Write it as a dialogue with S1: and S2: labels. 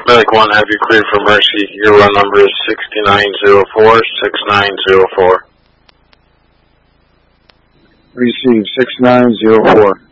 S1: Medic 1, have you cleared for Mercy? Your run number is 6904-6904.
S2: Receive 6904.